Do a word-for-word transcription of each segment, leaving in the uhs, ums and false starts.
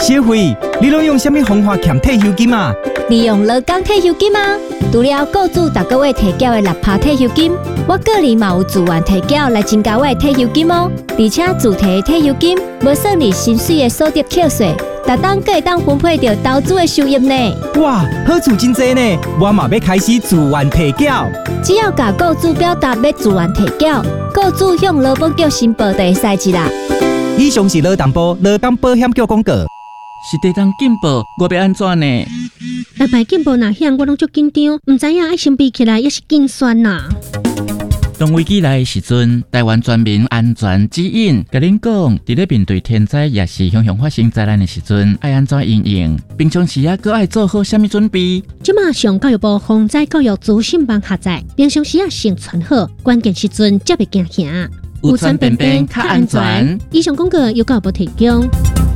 小慧，你拢用什么方法减退休金啊？ 利用劳工退休金啊！除了雇主逐个月提缴的六趴退休金，我个人嘛有自愿提缴来增加我的退休金哦。而且自提的退休金无算你薪水的所得扣税，逐档各会当分配到投资的收入呢。 哇，好处真多呢！我嘛要开始自愿提缴。 只要甲雇主表达要自愿提缴，雇主向劳保局申报就会使去啦。 以上是劳动部劳工保险局广告。 是地当进步，我要安怎呢？ 台牌进步若响，我拢足紧张，唔知影爱先比起来也是紧酸呐。 当危机来的时阵，台湾全民安全指引，甲恁讲，伫咧面对天灾也是雄雄发生灾难的时阵，爱安怎应应？平常时啊，搁爱做好啥物准备？ 即马上教育部防灾教育资讯网下载，平常时啊先传好，关键时阵才袂惊吓。 有传便便较安全。 以上广告由教育部提供。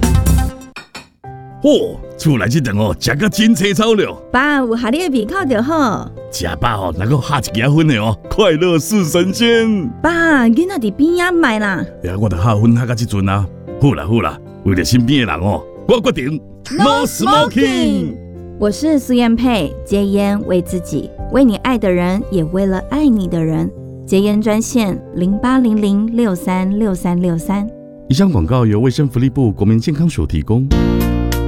哦，厝内即顿哦，食个真青草了。 爸，有合你的胃口就好。 食饱哦，能够下一家分的哦，快乐似神仙。 爸，囡仔伫边仔买啦。 呀，我着下分下到即阵啊。好啦好啦，为了身边的人哦，我决定 No Smoking。 我是苏燕佩，戒烟为自己，为你爱的人，也为了爱你的人。戒烟专线零八零零六三六三六三。 以上广告由卫生福利部国民健康署提供。